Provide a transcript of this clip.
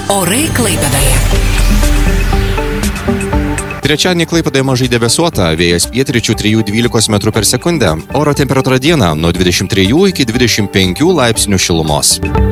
Orai Klaipėdoje. Trečiadienį Klaipėdoje mažai debesuota, vėjas pietryčių 3–12 m/s. Oro temperatūra dieną nuo 23 iki 25 laipsnių šilumos.